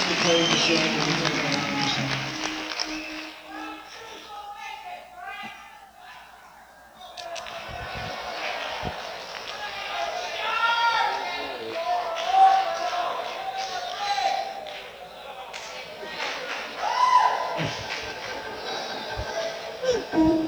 to close the show. We'll be right back.